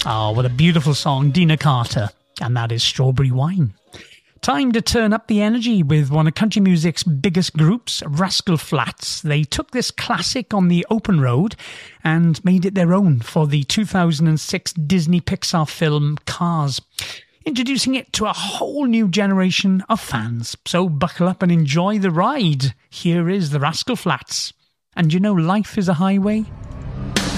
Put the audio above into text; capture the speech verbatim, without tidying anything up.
Oh, what a beautiful song, Dina Carter. And that is Strawberry Wine. Time to turn up the energy with one of country music's biggest groups, Rascal Flatts. They took this classic on the open road and made it their own for the two thousand six Disney Pixar film Cars, introducing it to a whole new generation of fans. So buckle up and enjoy the ride. Here is the Rascal Flatts. And you know life is a highway?